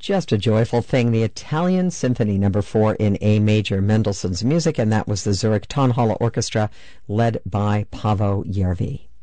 Just a joyful thing, the Italian Symphony No. 4 in A major, Mendelssohn's music, and that was the Zurich Tonhalle Orchestra led by Paavo Järvi.